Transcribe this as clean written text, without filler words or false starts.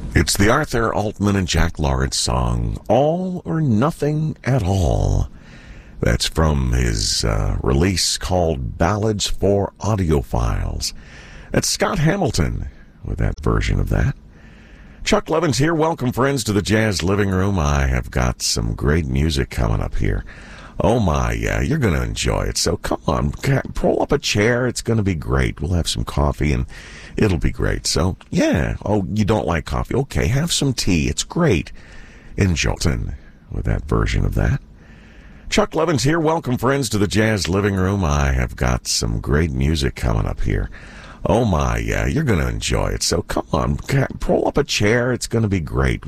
It's the Arthur Altman and Jack Lawrence song, All or Nothing at All. That's from his release called Ballads for Audiophiles. That's Scott Hamilton with that version of that. Chuck Levins here. Welcome, friends, to the Jazz Living Room. I have got some great music coming up here. Oh, my, yeah, you're going to enjoy it. So come on, pull up a chair. It's going to be great. We'll have some coffee, and it'll be great. So, yeah. Oh, you don't like coffee? Okay, have some tea. It's great. Enjoy with that version of that. Chuck Levins here. Welcome, friends, to the Jazz Living Room. I have got some great music coming up here. Oh, my, yeah, you're going to enjoy it. So come on, pull up a chair. It's going to be great.